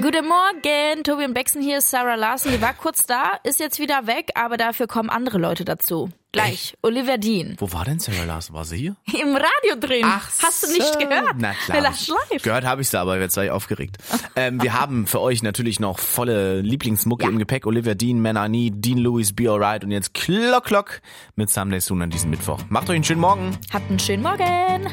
Guten Morgen, Tobi und Bexen, hier ist Sarah Larsen. Die war kurz da, ist jetzt wieder weg, aber dafür kommen andere Leute dazu. Gleich, Olivia Dean. Wo war denn Sarah Larsen? War sie hier? Im Radio drin. Ach Hast du nicht gehört? Na klar. Live. Gehört habe ich sie, aber jetzt war ich aufgeregt. Wir haben für euch natürlich noch volle Lieblingsmucke im Gepäck. Olivia Dean, Man I Need, Dean Lewis, Be Alright und jetzt Klock mit Someday Soon an diesem Mittwoch. Macht euch einen schönen Morgen. Habt einen schönen Morgen.